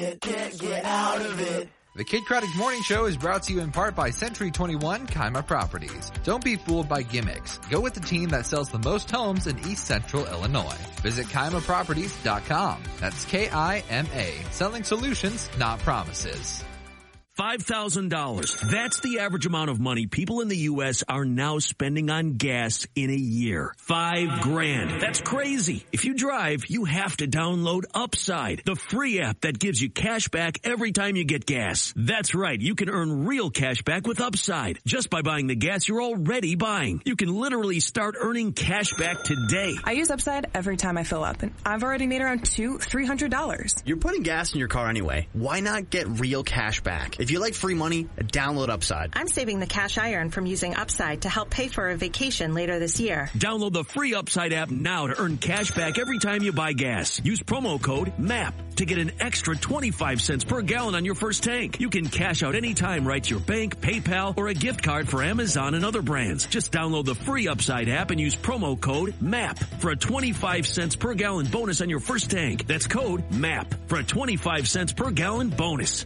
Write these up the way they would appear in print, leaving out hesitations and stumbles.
Get out of it. The Kid Craddock Morning Show is brought to you in part by Century 21 Kima Properties. Don't be fooled by gimmicks. Go with the team that sells the most homes in East Central Illinois. Visit KimaProperties.com. That's K-I-M-A. Selling solutions, not promises. $5,000. That's the average amount of money people in the U.S. are now spending on gas in a year. $5,000. That's crazy. If you drive, you have to download Upside, the free app that gives you cash back every time you get gas. That's right. You can earn real cash back with Upside just by buying the gas you're already buying. You can literally start earning cash back today. I use Upside every time I fill up, and I've already made around $300. You're putting gas in your car anyway. Why not get real cash back? If you like free money, download Upside. I'm saving the cash I earn from using Upside to help pay for a vacation later this year. Download the free Upside app now to earn cash back every time you buy gas. Use promo code MAP to get an extra 25 cents per gallon on your first tank. You can cash out anytime right to your bank, PayPal, or a gift card for Amazon and other brands. Just download the free Upside app and use promo code MAP for a 25 cents per gallon bonus on your first tank. That's code MAP for a 25 cents per gallon bonus.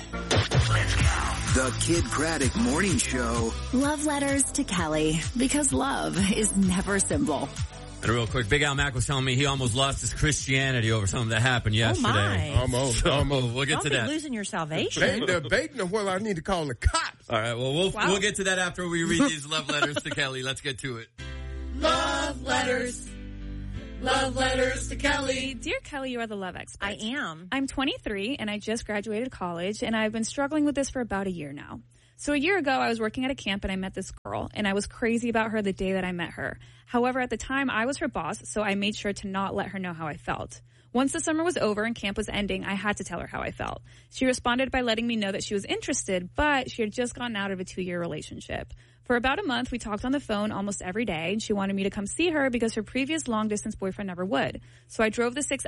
The Kid Craddock Morning Show. Love letters to Kelly, because love is never simple. And real quick, Big Al Mack was telling me he almost lost his Christianity over something that happened yesterday. Oh, my. Almost. We'll get to that. Don't be losing your salvation. Debating on whether I need to call the cops. All right, well, we'll get to that after we read these love letters to Kelly. Let's get to it. Love letters. Love letters to Kelly. Dear Kelly, you are the love expert. I am. I'm 23 and I just graduated college, and I've been struggling with this for about a year now. So a year ago, I was working at a camp and I met this girl, and I was crazy about her the day that I met her. However, at the time, I was her boss, so I made sure to not let her know how I felt. Once the summer was over and camp was ending, I had to tell her how I felt. She responded by letting me know that she was interested, but she had just gotten out of a 2-year relationship. For about a month, we talked on the phone almost every day, and she wanted me to come see her because her previous long-distance boyfriend never would. So I drove the 6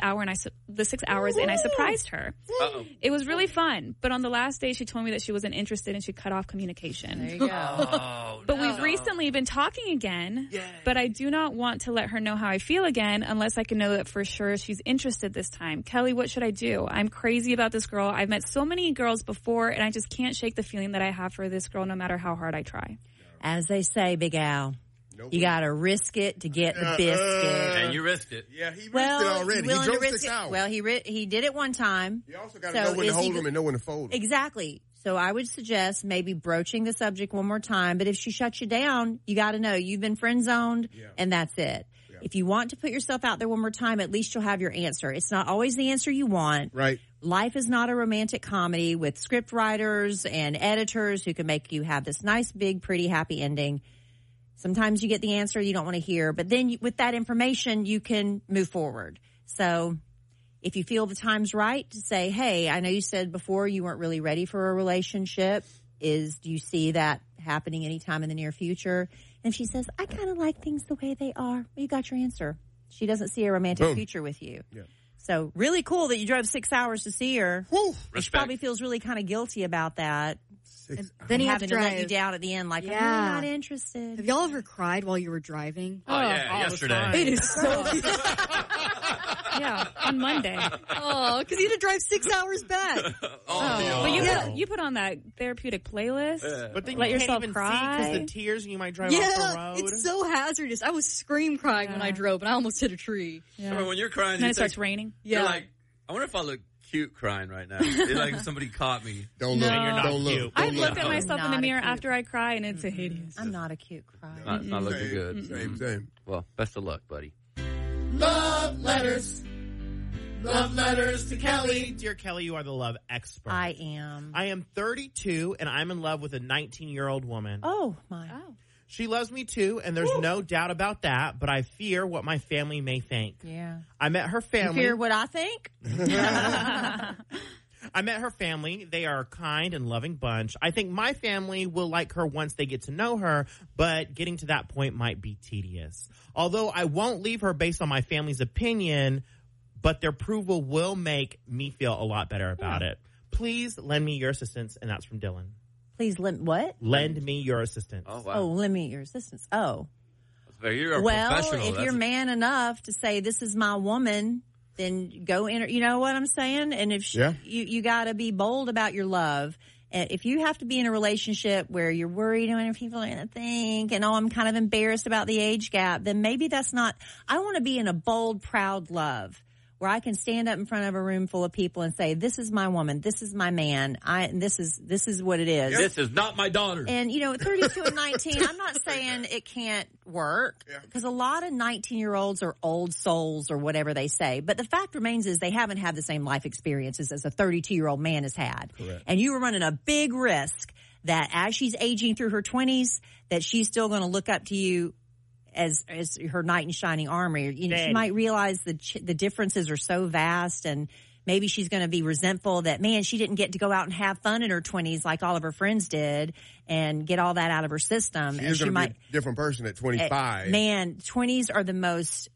hours and I surprised her. Uh-oh. It was really fun, but on the last day, she told me that she wasn't interested and she cut off communication. There you go. But we've recently been talking again, but I do not want to let her know how I feel again unless I can know that for sure she's interested this time. Kelly, what should I do? I'm crazy about this girl. I've met so many girls before, and I just can't shake the feeling that I have for this girl no matter how hard I try. As they say, Big Al, you got to risk it to get the biscuit. And you risked it. Yeah, he risked it already. He drove 6 hours. Well, he did it one time. You also got to know when to hold them and know when to fold them. Exactly. So I would suggest maybe broaching the subject one more time. But if she shuts you down, you got to know you've been friend zoned, and that's it. Yeah. If you want to put yourself out there one more time, at least you'll have your answer. It's not always the answer you want. Right. Life is not a romantic comedy with script writers and editors who can make you have this nice, big, pretty, happy ending. Sometimes you get the answer you don't want to hear, but then with that information, you can move forward. So if you feel the time's right to say, hey, I know you said before you weren't really ready for a relationship. Do you see that happening anytime in the near future? And if she says, I kind of like things the way they are, well, you got your answer. She doesn't see a romantic future with you. Yeah. So really cool that you drove 6 hours to see her. She probably feels really kind of guilty about that. Then you have to to let you down at the end, like, I'm really not interested. Have y'all ever cried while you were driving? Oh yeah, yesterday. It is so Yeah, on Monday. Oh, because you had to drive 6 hours back. But you put on that therapeutic playlist. But then let you yourself can't even cry because the tears and you might drive off the road. It's so hazardous. I was scream crying when I drove, and I almost hit a tree. I mean, when you're crying, and then it starts raining. You're like, I wonder if I look cute crying right now. It's like if somebody caught me. Don't look. You're not Don't cute. look. I've looked at myself in the mirror after I cry, and it's a hideous. I'm not a cute crier. Not looking good. Same. Well, best of luck, buddy. Love letters. Love letters to Kelly. Dear Kelly, you are the love expert. I am. I am 32, and I'm in love with a 19-year-old woman. Oh, my. Oh. She loves me, too, and there's no doubt about that, but I fear what my family may think. Yeah. I met her family. You fear what I think? I met her family. They are a kind and loving bunch. I think my family will like her once they get to know her, but getting to that point might be tedious. Although I won't leave her based on my family's opinion, but their approval will make me feel a lot better about it. Please lend me your assistance, and that's from Dylan. Please lend what? Lend me your assistance. Oh, wow. Oh, lend me your assistance. Oh. You're a well, professional. if you're man enough to say, this is my woman, then go in. You know what I'm saying? And if you got to be bold about your love. If you have to be in a relationship where you're worried when people are going to think, and I'm kind of embarrassed about the age gap, then maybe that's not. I want to be in a bold, proud love where I can stand up in front of a room full of people and say, "This is my woman. This is my man. This is what it is. This is not my daughter." And at 32 and 19, I'm not saying it can't work because a lot of 19-year-olds are old souls or whatever they say. But the fact remains is they haven't had the same life experiences as a 32-year-old man has had. Correct. And you were running a big risk that as she's aging through her 20s, that she's still going to look up to you as her knight in shining armor. She might realize the differences are so vast, and maybe she's going to be resentful that, man, she didn't get to go out and have fun in her 20s like all of her friends did and get all that out of her system. She might be a different person at 25. Man, 20s are the most.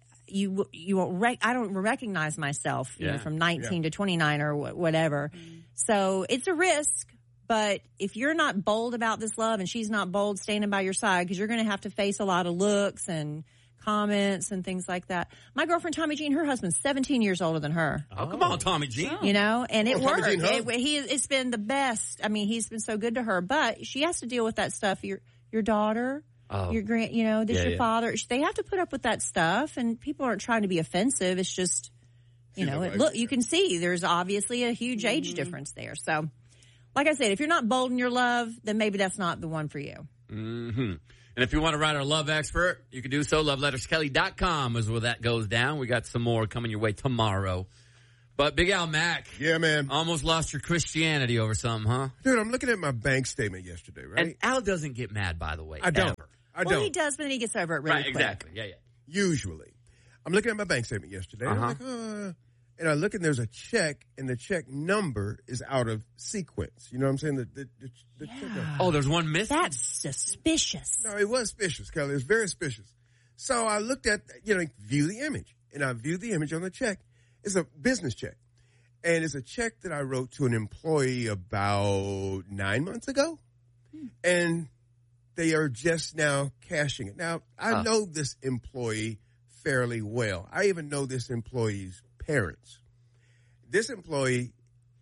I don't recognize myself from 19 to 29 or whatever. So it's a risk. But if you're not bold about this love and she's not bold standing by your side, because you're going to have to face a lot of looks and comments and things like that. My girlfriend, Tommy Jean, her husband's 17 years older than her. Oh, come on, Tommy Jean. And it worked. Jean, huh? It's been the best. I mean, he's been so good to her, but she has to deal with that stuff. Your daughter, your your father. They have to put up with that stuff, and people aren't trying to be offensive. It's just, look, you can see there's obviously a huge age difference there. So, like I said, if you're not bold in your love, then maybe that's not the one for you. Mm-hmm. And if you want to write our love expert, you can do so. LoveLettersKelly.com is where that goes down. We got some more coming your way tomorrow. But Big Al Mac. Yeah, man. Almost lost your Christianity over something, huh? Dude, I'm looking at my bank statement yesterday, right? And Al doesn't get mad, by the way. I don't. Well, he does, but then he gets over it really quick. Exactly. Yeah. Usually. I'm looking at my bank statement yesterday. And I'm like, and I look and there's a check, and the check number is out of sequence. You know what I'm saying? The check number. Oh, there's one missing? That's suspicious. No, it was suspicious, Kelly. It was very suspicious. So I looked at, view the image. And I viewed the image on the check. It's a business check. And it's a check that I wrote to an employee about 9 months ago. And they are just now cashing it. Now, I know this employee fairly well. I even know this employee's parents. This employee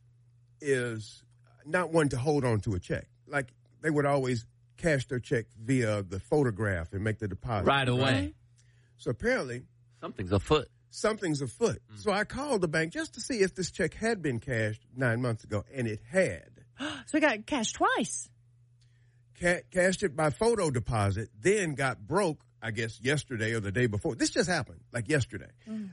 is not one to hold on to a check. Like, they would always cash their check via the photograph and make the deposit. Right away. So apparently, something's afoot. So I called the bank just to see if this check had been cashed 9 months ago, and it had. So it got cashed twice. Cashed it by photo deposit, then got broke, I guess, yesterday or the day before. This just happened, like yesterday.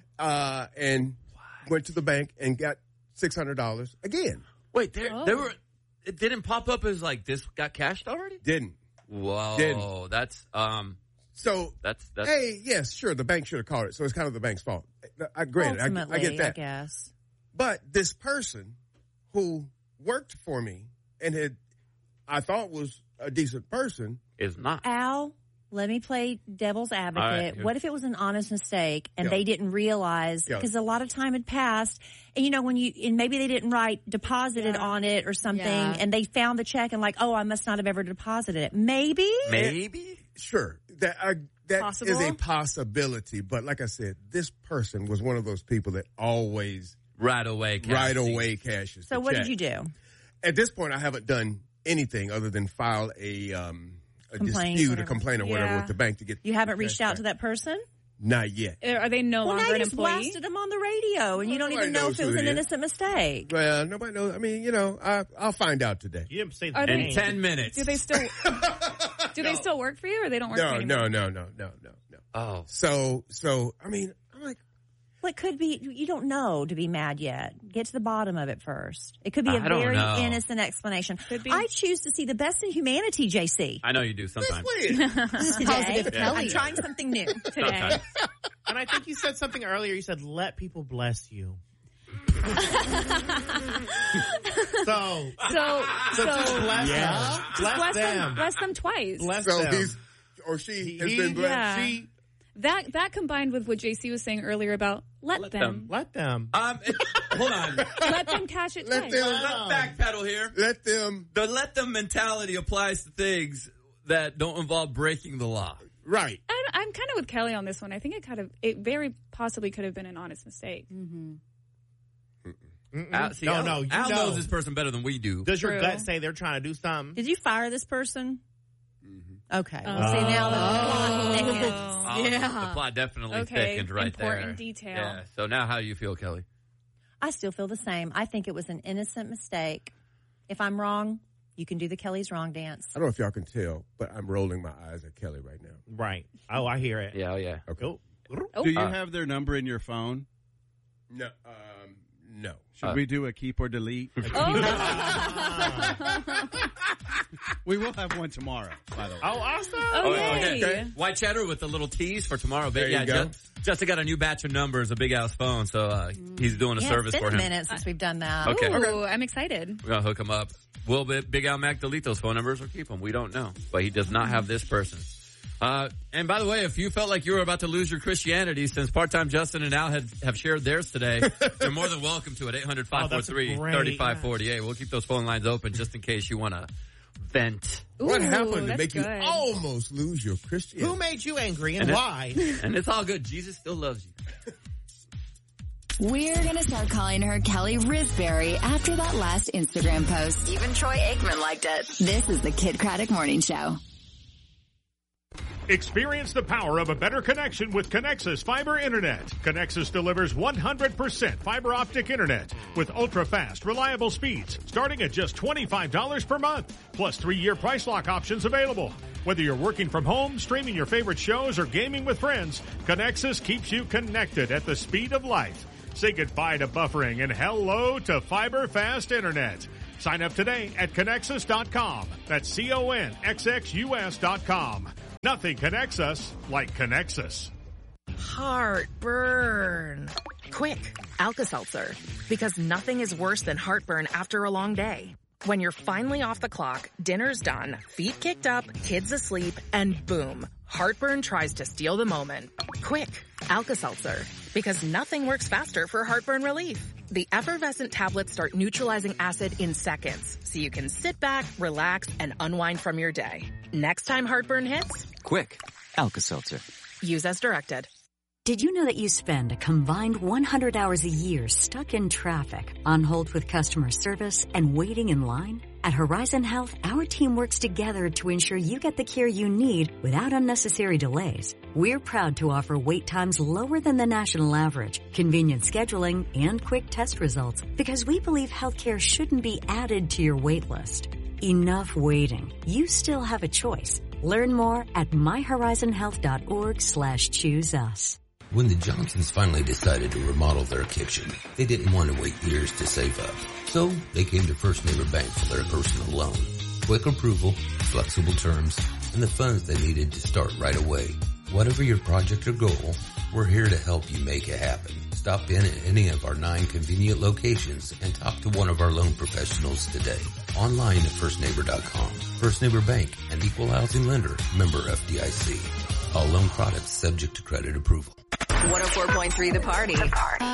And went to the bank and got $600 again. Wait, there were. It didn't pop up as like this got cashed already? Didn't. Whoa. Didn't. That's So that's hey, yes, sure, the bank should have called it. So it's kind of the bank's fault. I get that. I guess. But this person who worked for me and I thought was a decent person is not. Al, let me play devil's advocate. What if it was an honest mistake and they didn't realize, because a lot of time had passed, and maybe they didn't write deposited on it or something, and they found the check and like, I must not have ever deposited it. Maybe. Sure. That is a possibility. But like I said, this person was one of those people that always right away cashes. So what did you do? At this point, I haven't done anything other than file a dispute, a complaint or whatever with the bank to get. You haven't reached out to that person? Not yet. Are they no longer an employee? Now you blasted them on the radio, and you don't even know if it was an innocent mistake. Well, nobody knows. I mean, I'll find out today. You didn't say that in 10 minutes. Do they still? They still work for you, or they don't work for you anymore? No. Oh, so I mean, I'm like, well, it could be. You don't know to be mad yet. Get to the bottom of it first. It could be a very innocent explanation. I choose to see the best in humanity, JC. I know you do sometimes. Positive Kelly. I'm trying something new today. And I think you said something earlier. You said, let people bless you. So just bless them. Bless them twice. Bless them. She has been blessed. Yeah. That combined with what JC was saying earlier about let them. Hold on. Let them cash it twice. Let's backpedal here. Let them. The let them mentality applies to things that don't involve breaking the law. Right. I'm kind of with Kelly on this one. I think it very possibly could have been an honest mistake. Mm-hmm. Al knows this person better than we do. Does your gut say they're trying to do something? Did you fire this person? Mm-hmm. Okay. Well, see, now the plot thickens. The plot definitely thickened right there. Important detail. Yeah. So now how do you feel, Kelly? I still feel the same. I think it was an innocent mistake. If I'm wrong, you can do the Kelly's wrong dance. I don't know if y'all can tell, but I'm rolling my eyes at Kelly right now. Right. Oh, I hear it. Yeah, okay. Cool. Do you have their number in your phone? No. No. Should we do a keep or delete? We will have one tomorrow, by the way. Oh, awesome. Okay. White cheddar with a little tease for tomorrow. There you go. Justin got a new batch of numbers, a Big Al's phone, so he's doing a service for him. It's been a minute since we've done that. Okay. Ooh, I'm excited. We're going to hook him up. Will Big Al Mac delete those phone numbers or keep them? We don't know. But he does not have this person. And by the way, if you felt like you were about to lose your Christianity, since part-time Justin and Al have shared theirs today, you're more than welcome to it. 800-543-3548. We'll keep those phone lines open just in case you want to vent. What happened to make good. you almost lose your Christianity? Who made you angry and why? And it's all good. Jesus still loves you. We're going to start calling her Kelly Risberry after that last Instagram post. Even Troy Aikman liked it. This is the Kid Craddock Morning Show. Experience the power of a better connection with Connexus Fiber Internet. Connexus delivers 100% fiber optic internet with ultra-fast, reliable speeds starting at just $25 per month, plus 3-year price lock options available. Whether you're working from home, streaming your favorite shows, or gaming with friends, Connexus keeps you connected at the speed of light. Say goodbye to buffering and hello to fiber fast internet. Sign up today at Connexus.com. That's CONXXUS.com. Nothing connects us like Connexus. Heartburn. Quick, Alka-Seltzer. Because nothing is worse than heartburn after a long day. When you're finally off the clock, dinner's done, feet kicked up, kids asleep, and boom, heartburn tries to steal the moment. Quick, Alka-Seltzer. Because nothing works faster for heartburn relief. The effervescent tablets start neutralizing acid in seconds, so you can sit back, relax, and unwind from your day. Next time heartburn hits, quick, Alka-Seltzer. Use as directed. Did you know that you spend a combined 100 hours a year stuck in traffic, on hold with customer service, and waiting in line? At Horizon Health, our team works together to ensure you get the care you need without unnecessary delays. We're proud to offer wait times lower than the national average, convenient scheduling, and quick test results, because we believe healthcare shouldn't be added to your wait list. Enough waiting. You still have a choice. Learn more at myhorizonhealth.org/choose us. When the Johnsons finally decided to remodel their kitchen, they didn't want to wait years to save up. So they came to First Neighbor Bank for their personal loan. Quick approval, flexible terms, and the funds they needed to start right away. Whatever your project or goal, we're here to help you make it happen. Stop in at any of our 9 convenient locations and talk to one of our loan professionals today. Online at firstneighbor.com. First Neighbor Bank, an equal housing lender, member FDIC. All loan products subject to credit approval. 104.3 The Party.